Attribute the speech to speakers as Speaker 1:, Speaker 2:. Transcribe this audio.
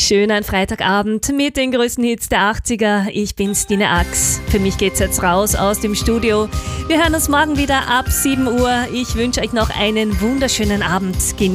Speaker 1: Schönen Freitagabend mit den größten Hits der 80er. Ich bin Stine Ax. Für mich geht's jetzt raus aus dem Studio. Wir hören uns morgen wieder ab 7 Uhr. Ich wünsche euch noch einen wunderschönen Abend. Genießt